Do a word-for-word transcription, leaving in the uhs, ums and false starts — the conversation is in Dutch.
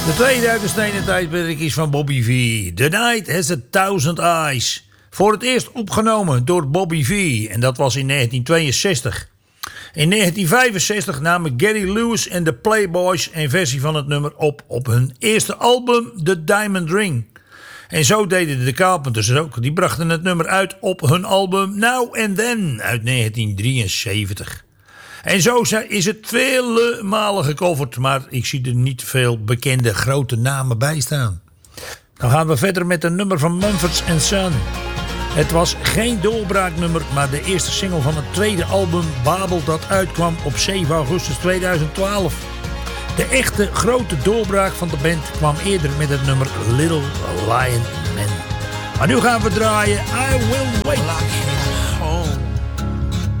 De tweede uit de stenen tijdperk is van Bobby V. The Night Has a Thousand Eyes. Voor het eerst opgenomen door Bobby V. En dat was in negentien tweeënzestig. In negentien vijfenzestig namen Gary Lewis en de Playboys een versie van het nummer op op hun eerste album The Diamond Ring. En zo deden de Carpenters ook. Die brachten het nummer uit op hun album Now and Then uit negentien drieënzeventig. En zo is het vele malen gecoverd, maar ik zie er niet veel bekende grote namen bij staan. Dan gaan we verder met een nummer van Mumford and Son. Het was geen doorbraaknummer, maar de eerste single van het tweede album Babel dat uitkwam op zeven augustus tweeduizend twaalf. De echte grote doorbraak van de band kwam eerder met het nummer Little Lion Man. Maar nu gaan we draaien I Will Wait.